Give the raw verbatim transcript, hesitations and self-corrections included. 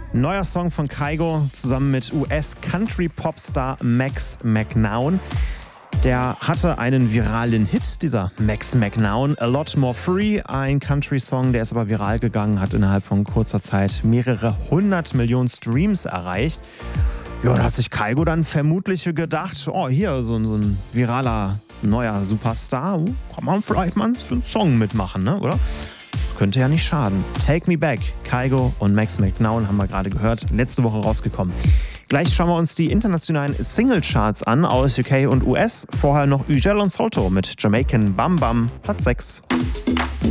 Neuer Song von Kygo zusammen mit U S-Country-Popstar Max McNown. Der hatte einen viralen Hit, dieser Max McNown, A Lot More Free, ein Country-Song, der ist aber viral gegangen, hat innerhalb von kurzer Zeit mehrere hundert Millionen Streams erreicht. Ja, da hat sich Kygo dann vermutlich gedacht, oh, hier so ein, so ein viraler neuer Superstar, uh, kann man vielleicht mal einen Song mitmachen, ne, oder? Könnte ja nicht schaden. Take Me Back, Kygo und Max McNown haben wir gerade gehört, letzte Woche rausgekommen. Gleich schauen wir uns die internationalen Singlecharts an aus U K und U S. Vorher noch Ugel und Solto mit Jamaican Bam Bam, Platz sechs.